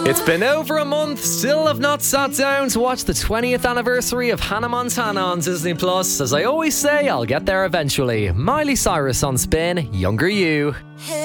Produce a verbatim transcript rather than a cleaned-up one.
It's been over a month, still have not sat down to watch the twentieth anniversary of Hannah Montana on Disney Plus. As I always say, I'll get there eventually. Miley Cyrus on Spin, Younger You.